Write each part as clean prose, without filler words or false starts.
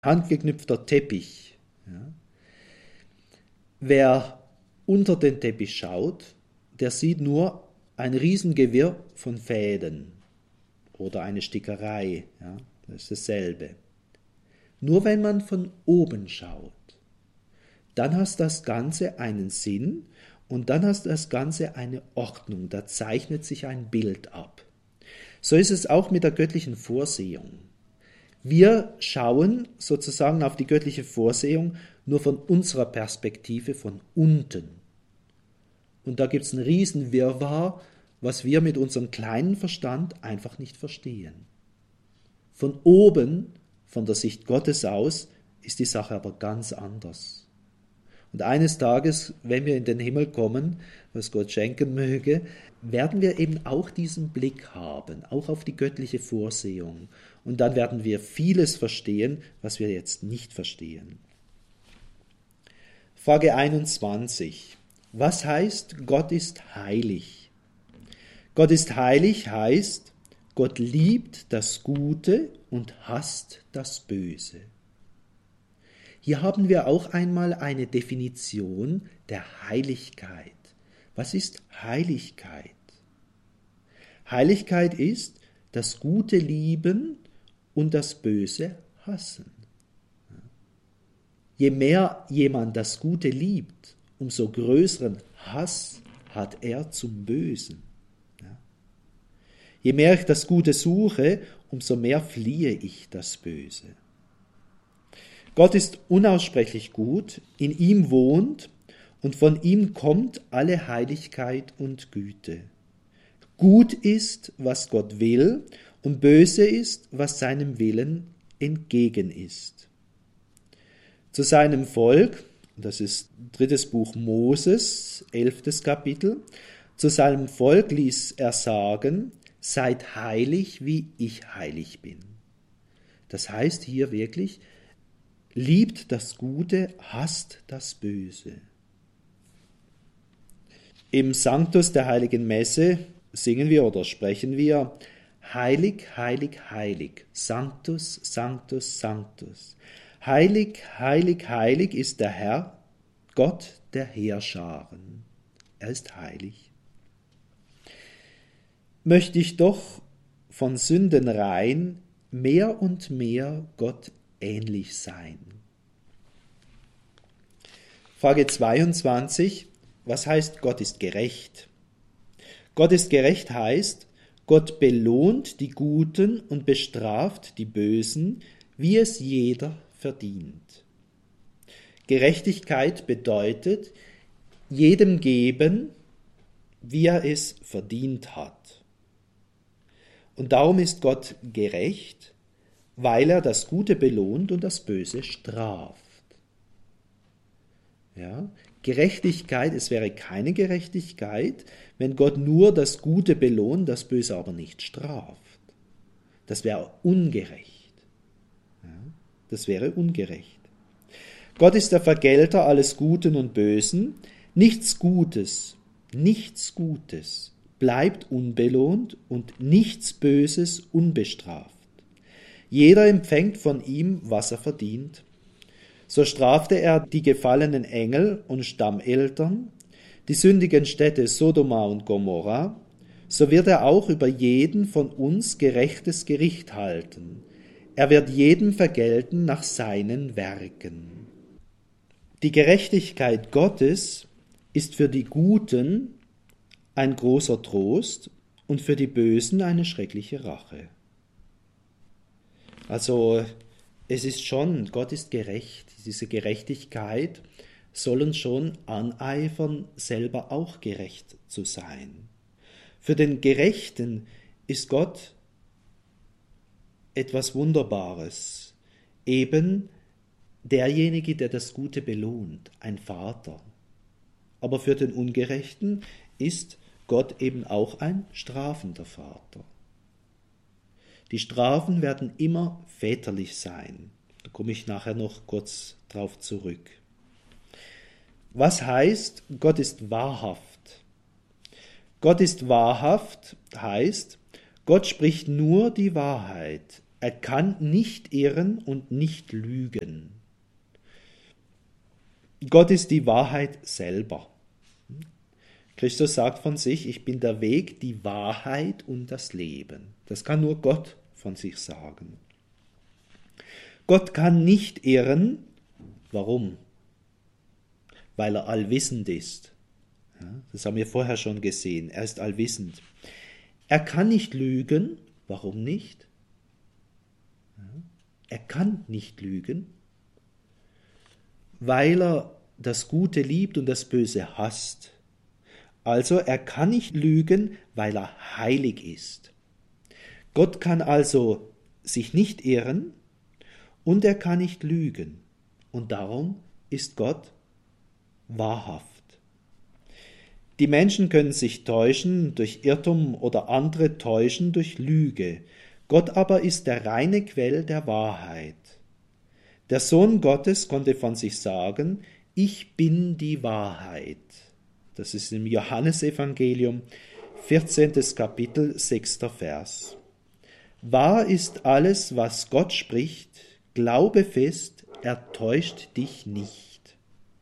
handgeknüpfter Teppich. Ja. Wer unter den Teppich schaut, der sieht nur ein Riesengewirr von Fäden oder eine Stickerei. Ja, das ist dasselbe. Nur wenn man von oben schaut, dann hat das Ganze einen Sinn und dann hat das Ganze eine Ordnung. Da zeichnet sich ein Bild ab. So ist es auch mit der göttlichen Vorsehung. Wir schauen sozusagen auf die göttliche Vorsehung nur von unserer Perspektive von unten. Und da gibt es einen riesen Wirrwarr, was wir mit unserem kleinen Verstand einfach nicht verstehen. Von oben, von der Sicht Gottes aus, ist die Sache aber ganz anders. Und eines Tages, wenn wir in den Himmel kommen, was Gott schenken möge, werden wir eben auch diesen Blick haben, auch auf die göttliche Vorsehung. Und dann werden wir vieles verstehen, was wir jetzt nicht verstehen. Frage 21. Was heißt, Gott ist heilig? Gott ist heilig heißt, Gott liebt das Gute und hasst das Böse. Hier haben wir auch einmal eine Definition der Heiligkeit. Was ist Heiligkeit? Heiligkeit ist das Gute lieben und das Böse hassen. Je mehr jemand das Gute liebt, umso größeren Hass hat er zum Bösen. Je mehr ich das Gute suche, umso mehr fliehe ich das Böse. Gott ist unaussprechlich gut, in ihm wohnt und von ihm kommt alle Heiligkeit und Güte. Gut ist, was Gott will, und böse ist, was seinem Willen entgegen ist. Zu seinem Volk, das ist 3. Buch Moses, 11. Kapitel, zu seinem Volk ließ er sagen, seid heilig, wie ich heilig bin. Das heißt hier wirklich, liebt das Gute, hasst das Böse. Im Sanctus der Heiligen Messe singen wir oder sprechen wir, heilig, heilig, heilig, Sanctus, Sanctus, Sanctus. Heilig, heilig, heilig ist der Herr, Gott der Heerscharen. Er ist heilig. Möchte ich doch von Sünden rein mehr und mehr Gott ähnlich sein. Frage 22. Was heißt, Gott ist gerecht? Gott ist gerecht heißt, Gott belohnt die Guten und bestraft die Bösen, wie es jeder verdient. Gerechtigkeit bedeutet, jedem geben, wie er es verdient hat. Und darum ist Gott gerecht, weil er das Gute belohnt und das Böse straft. Ja? Gerechtigkeit, es wäre keine Gerechtigkeit, wenn Gott nur das Gute belohnt, das Böse aber nicht straft. Das wäre ungerecht. Ja? Das wäre ungerecht. Gott ist der Vergelter alles Guten und Bösen. Nichts Gutes bleibt unbelohnt und nichts Böses unbestraft. Jeder empfängt von ihm, was er verdient. So strafte er die gefallenen Engel und Stammeltern, die sündigen Städte Sodoma und Gomorra, so wird er auch über jeden von uns gerechtes Gericht halten. Er wird jedem vergelten nach seinen Werken. Die Gerechtigkeit Gottes ist für die Guten ein großer Trost und für die Bösen eine schreckliche Rache. Also es ist schon, Gott ist gerecht. Diese Gerechtigkeit soll uns schon aneifern, selber auch gerecht zu sein. Für den Gerechten ist Gott etwas Wunderbares, eben derjenige, der das Gute belohnt, ein Vater. Aber für den Ungerechten ist Gott eben auch ein strafender Vater. Die Strafen werden immer väterlich sein. Da komme ich nachher noch kurz drauf zurück. Was heißt, Gott ist wahrhaft? Gott ist wahrhaft heißt, Gott spricht nur die Wahrheit. Er kann nicht irren und nicht lügen. Gott ist die Wahrheit selber. Christus sagt von sich, ich bin der Weg, die Wahrheit und das Leben. Das kann nur Gott von sich sagen. Gott kann nicht irren. Warum? Weil er allwissend ist. Ja, das haben wir vorher schon gesehen. Er ist allwissend. Er kann nicht lügen. Warum nicht? Ja, er kann nicht lügen, weil er das Gute liebt und das Böse hasst. Also er kann nicht lügen, weil er heilig ist. Gott kann also sich nicht irren und er kann nicht lügen. Und darum ist Gott wahrhaft. Die Menschen können sich täuschen durch Irrtum oder andere täuschen durch Lüge. Gott aber ist der reine Quell der Wahrheit. Der Sohn Gottes konnte von sich sagen, ich bin die Wahrheit. Das ist im Johannesevangelium, 14. Kapitel, 6. Vers. Wahr ist alles, was Gott spricht, glaube fest, er täuscht dich nicht.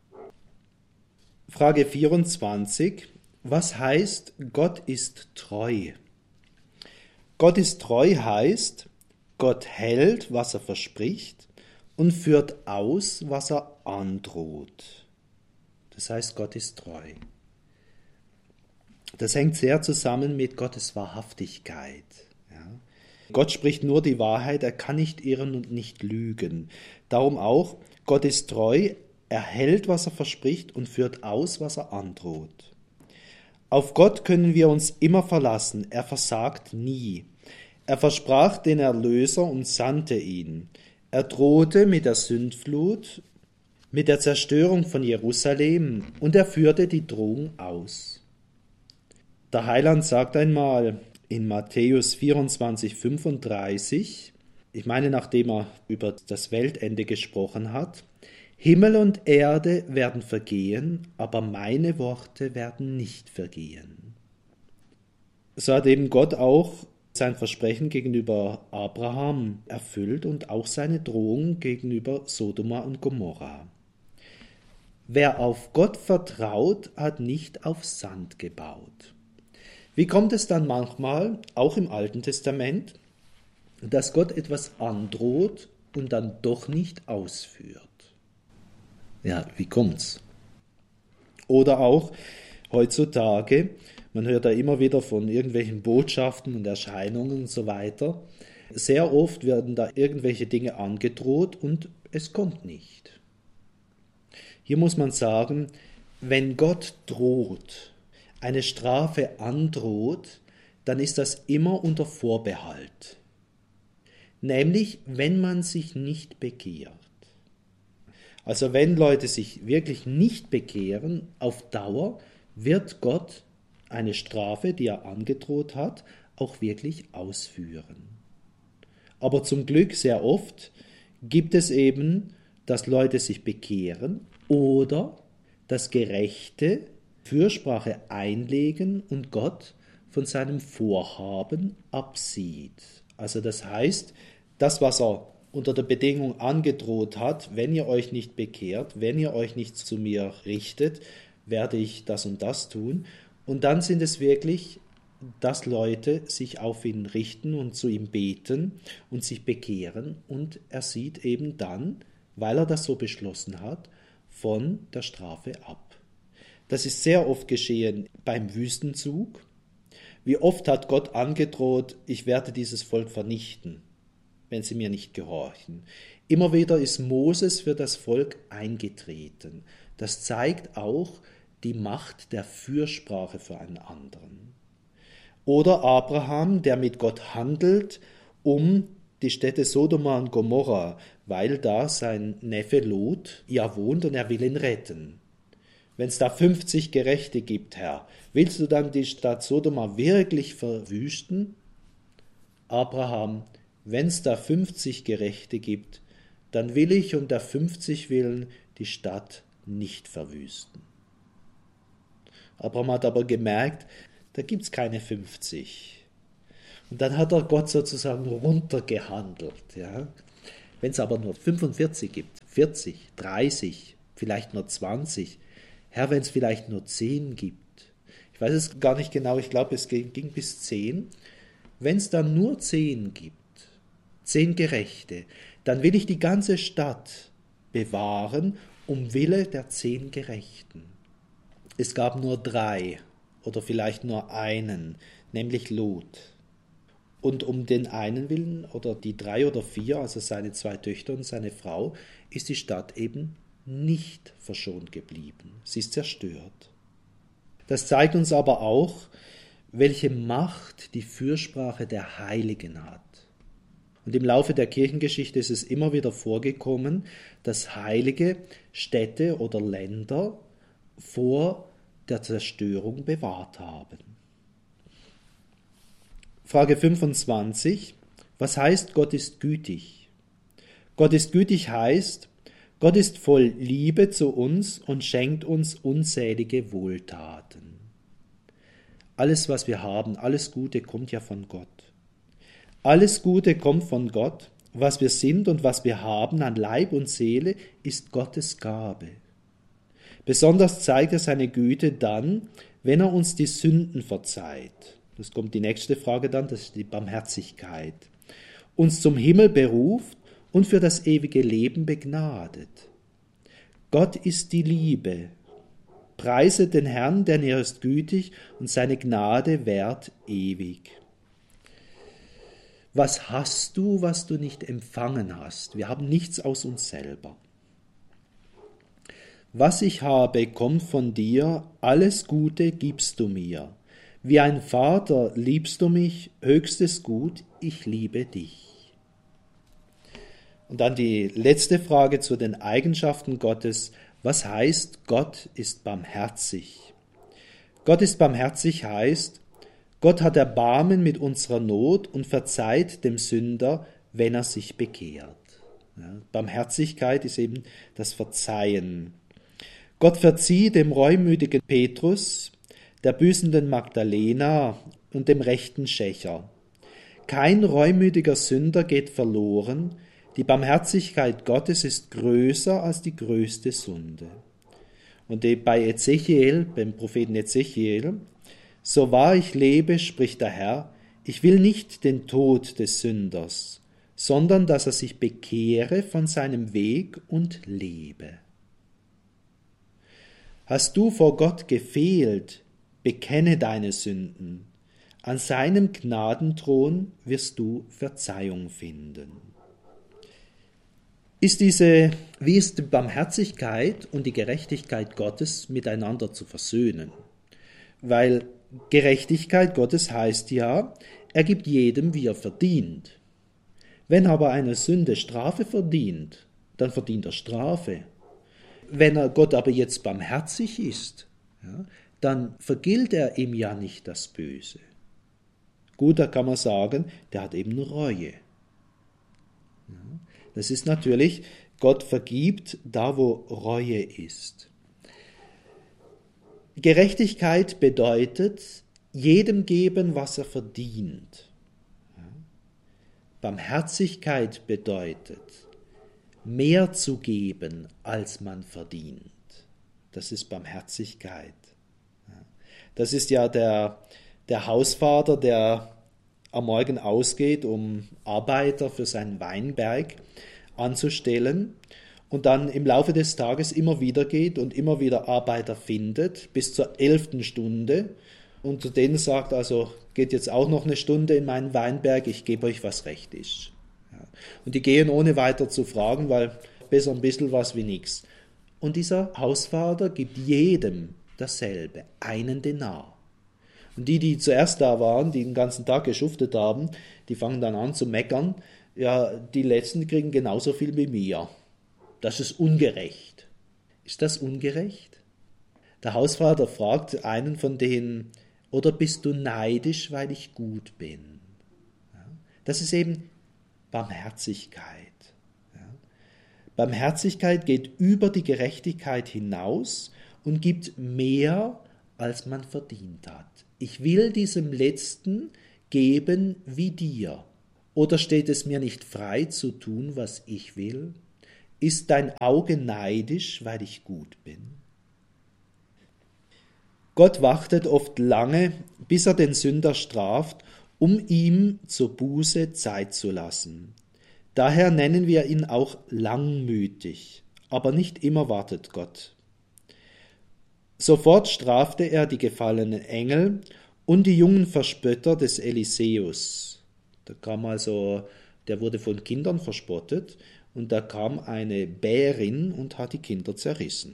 Frage 24. Was heißt, Gott ist treu? Gott ist treu heißt, Gott hält, was er verspricht und führt aus, was er androht. Das heißt, Gott ist treu. Das hängt sehr zusammen mit Gottes Wahrhaftigkeit. Ja. Gott spricht nur die Wahrheit, er kann nicht irren und nicht lügen. Darum auch, Gott ist treu, er hält, was er verspricht und führt aus, was er androht. Auf Gott können wir uns immer verlassen, er versagt nie. Er versprach den Erlöser und sandte ihn. Er drohte mit der Sündflut, mit der Zerstörung von Jerusalem und er führte die Drohung aus. Der Heiland sagt einmal in Matthäus 24,35, ich meine, nachdem er über das Weltende gesprochen hat, Himmel und Erde werden vergehen, aber meine Worte werden nicht vergehen. So hat eben Gott auch sein Versprechen gegenüber Abraham erfüllt und auch seine Drohung gegenüber Sodoma und Gomorra. Wer auf Gott vertraut, hat nicht auf Sand gebaut. Wie kommt es dann manchmal, auch im Alten Testament, dass Gott etwas androht und dann doch nicht ausführt? Ja, wie kommt's? Oder auch heutzutage, man hört da immer wieder von irgendwelchen Botschaften und Erscheinungen und so weiter. Sehr oft werden da irgendwelche Dinge angedroht und es kommt nicht. Hier muss man sagen, wenn Gott droht, eine Strafe androht, dann ist das immer unter Vorbehalt. Nämlich, wenn man sich nicht bekehrt. Also wenn Leute sich wirklich nicht bekehren, auf Dauer wird Gott eine Strafe, die er angedroht hat, auch wirklich ausführen. Aber zum Glück sehr oft gibt es eben, dass Leute sich bekehren oder dass Gerechte Fürsprache einlegen und Gott von seinem Vorhaben absieht. Also das heißt, das, was er unter der Bedingung angedroht hat, wenn ihr euch nicht bekehrt, wenn ihr euch nicht zu mir richtet, werde ich das und das tun. Und dann sind es wirklich, dass Leute sich auf ihn richten und zu ihm beten und sich bekehren. Und er sieht eben dann, weil er das so beschlossen hat, von der Strafe ab. Das ist sehr oft geschehen beim Wüstenzug. Wie oft hat Gott angedroht, ich werde dieses Volk vernichten, wenn sie mir nicht gehorchen. Immer wieder ist Moses für das Volk eingetreten. Das zeigt auch die Macht der Fürsprache für einen anderen. Oder Abraham, der mit Gott handelt, um die Städte Sodoma und Gomorra, weil da sein Neffe Lot ja wohnt und er will ihn retten. Wenn es da 50 Gerechte gibt, Herr, willst du dann die Stadt Sodoma wirklich verwüsten? Abraham, wenn es da 50 Gerechte gibt, dann will ich um der 50 willen die Stadt nicht verwüsten. Abraham hat aber gemerkt, da gibt es keine 50. Und dann hat er Gott sozusagen runtergehandelt. Ja. Wenn es aber nur 45 gibt, 40, 30, vielleicht nur 20, Herr, wenn es vielleicht nur 10 gibt, ich weiß es gar nicht genau, ich glaube, es ging bis 10. Wenn es dann nur 10 gibt, 10 Gerechte, dann will ich die ganze Stadt bewahren, um Wille der 10 Gerechten. Es gab nur 3 oder vielleicht nur einen, nämlich Lot. Und um den einen Willen oder die 3 oder 4, also seine 2 Töchter und seine Frau, ist die Stadt eben nicht verschont geblieben. Sie ist zerstört. Das zeigt uns aber auch, welche Macht die Fürsprache der Heiligen hat. Und im Laufe der Kirchengeschichte ist es immer wieder vorgekommen, dass Heilige Städte oder Länder vor der Zerstörung bewahrt haben. Frage 25. Was heißt, Gott ist gütig? Gott ist gütig heißt, Gott ist voll Liebe zu uns und schenkt uns unzählige Wohltaten. Alles, was wir haben, alles Gute kommt ja von Gott. Alles Gute kommt von Gott. Was wir sind und was wir haben an Leib und Seele, ist Gottes Gabe. Besonders zeigt er seine Güte dann, wenn er uns die Sünden verzeiht. Das kommt die nächste Frage dann, das ist die Barmherzigkeit. Uns zum Himmel beruft und für das ewige Leben begnadet. Gott ist die Liebe. Preise den Herrn, denn er ist gütig und seine Gnade währt ewig. Was hast du, was du nicht empfangen hast? Wir haben nichts aus uns selber. Was ich habe, kommt von dir, alles Gute gibst du mir. Wie ein Vater liebst du mich, höchstes Gut, ich liebe dich. Und dann die letzte Frage zu den Eigenschaften Gottes. Was heißt, Gott ist barmherzig? Gott ist barmherzig heißt, Gott hat Erbarmen mit unserer Not und verzeiht dem Sünder, wenn er sich bekehrt. Ja, Barmherzigkeit ist eben das Verzeihen. Gott verzieh dem reumütigen Petrus, der büßenden Magdalena und dem rechten Schächer. Kein reumütiger Sünder geht verloren, die Barmherzigkeit Gottes ist größer als die größte Sünde. Und bei Ezechiel, beim Propheten Ezechiel, so wahr ich lebe, spricht der Herr, ich will nicht den Tod des Sünders, sondern dass er sich bekehre von seinem Weg und lebe. Hast du vor Gott gefehlt, bekenne deine Sünden. An seinem Gnadenthron wirst du Verzeihung finden. Wie ist die Barmherzigkeit und die Gerechtigkeit Gottes miteinander zu versöhnen? Weil Gerechtigkeit Gottes heißt ja, er gibt jedem, wie er verdient. Wenn aber eine Sünde Strafe verdient, dann verdient er Strafe. Wenn Gott aber jetzt barmherzig ist, ja, dann vergilt er ihm ja nicht das Böse. Gut, da kann man sagen, der hat eben Reue. Ja, das ist natürlich, Gott vergibt da, wo Reue ist. Gerechtigkeit bedeutet, jedem geben, was er verdient. Ja. Barmherzigkeit bedeutet, mehr zu geben, als man verdient. Das ist Barmherzigkeit. Das ist ja der Hausvater, der am Morgen ausgeht, um Arbeiter für seinen Weinberg anzustellen und dann im Laufe des Tages immer wieder geht und immer wieder Arbeiter findet, bis zur 11. Stunde und zu denen sagt, also geht jetzt auch noch eine Stunde in meinen Weinberg, ich gebe euch, was recht ist. Ja. Und die gehen ohne weiter zu fragen, weil besser ein bisschen was wie nichts. Und dieser Hausvater gibt jedem dasselbe, einen Denar. Und die zuerst da waren, die den ganzen Tag geschuftet haben, die fangen dann an zu meckern, ja, die Letzten kriegen genauso viel wie mir. Das ist ungerecht. Ist das ungerecht? Der Hausvater fragt einen von denen, oder bist du neidisch, weil ich gut bin? Ja, das ist eben Barmherzigkeit. Ja. Barmherzigkeit geht über die Gerechtigkeit hinaus und gibt mehr, als man verdient hat. Ich will diesem Letzten geben wie dir? Oder steht es mir nicht frei zu tun, was ich will? Ist dein Auge neidisch, weil ich gut bin? Gott wartet oft lange, bis er den Sünder straft, um ihm zur Buße Zeit zu lassen. Daher nennen wir ihn auch langmütig, aber nicht immer wartet Gott. Sofort strafte er die gefallenen Engel und die jungen Verspötter des Eliseus. Der wurde von Kindern verspottet und da kam eine Bärin und hat die Kinder zerrissen.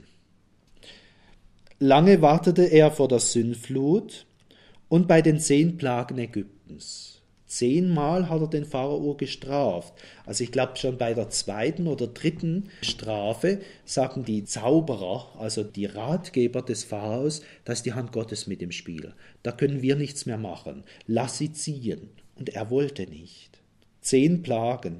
Lange wartete er vor der Sündflut und bei den 10 Plagen Ägyptens. 10-mal hat er den Pharao gestraft. Also ich glaube schon bei der 2. oder 3. Strafe sagen die Zauberer, also die Ratgeber des Pharaos, da ist die Hand Gottes mit im Spiel. Da können wir nichts mehr machen. Lass sie ziehen. Und er wollte nicht. 10 Plagen.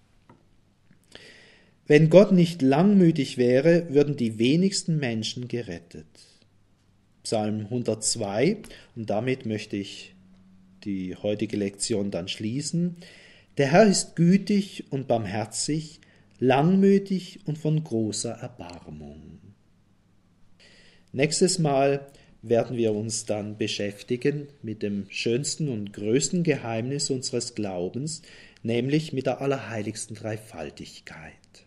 Wenn Gott nicht langmütig wäre, würden die wenigsten Menschen gerettet. Psalm 102, und damit möchte ich die heutige Lektion dann schließen. Der Herr ist gütig und barmherzig, langmütig und von großer Erbarmung. Nächstes Mal werden wir uns dann beschäftigen mit dem schönsten und größten Geheimnis unseres Glaubens, nämlich mit der allerheiligsten Dreifaltigkeit.